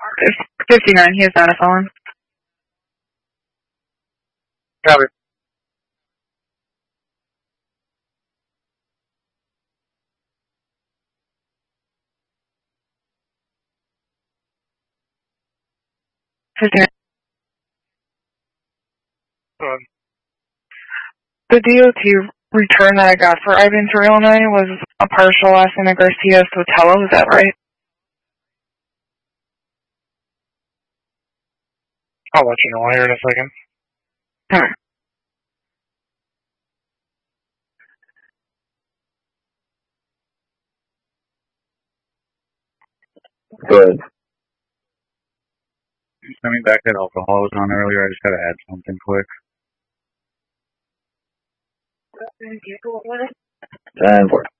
It's 59. He is not a felon. Copy. The DOT return that I got for Ivan for Illinois was a partial last name of Garcia Sotelo. Is that right? I'll let you know here in a second. Alright. Good. Send me back that alcohol I was on earlier. I just gotta add something quick. 10-4.